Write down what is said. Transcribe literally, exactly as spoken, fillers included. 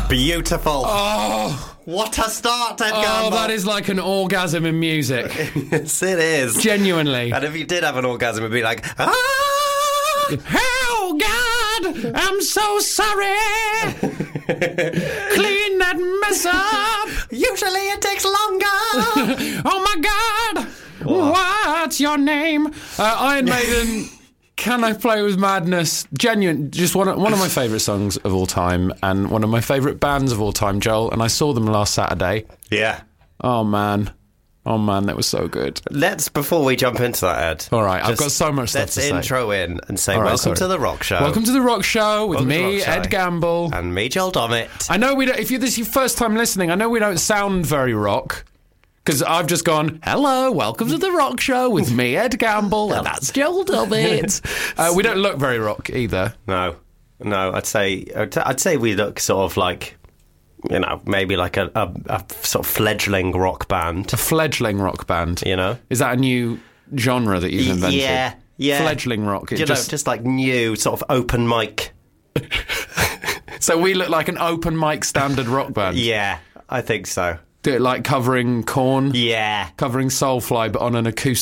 Beautiful. Oh, what a start, Ed oh, Gamble. that is like an orgasm in music. Yes, it is. Genuinely. And if you did have an orgasm, it'd be like, ah! Oh, God, I'm so sorry. Clean that mess up. Usually it takes longer. Oh, my God. What's your name? Uh, Iron Maiden, Can I Play With Madness? Genuine, just one of, one of my favourite songs of all time and one of my favourite bands of all time, Joel. And I saw them last Saturday. Yeah. Oh, man. Oh, man, that was so good. Let's, before we jump into that, Ed. All right, I've got so much stuff let's to say. Let's intro in and say, All right, welcome sorry. to The Rock Show. Welcome to The Rock Show with Welcome to me, The Rock Show. Ed Gamble. And me, Joel Dommett. I know we don't, if you, this is your first time listening, I know we don't sound very rock. Because I've just gone, hello, welcome to The Rock Show with me, Ed Gamble, and that's Joel Dommett. uh, we don't look very rock either. No. No, I'd say, I'd say we look sort of like, you know, maybe like a, a, a sort of fledgling rock band. A fledgling rock band. You know? Is that a new genre that you've invented? Yeah, yeah. Fledgling rock. It You just, know, just like new sort of open mic. So we look like an open mic standard rock band. Yeah, I think so. Do it like covering Korn, Yeah. covering Soulfly, but on an acoustic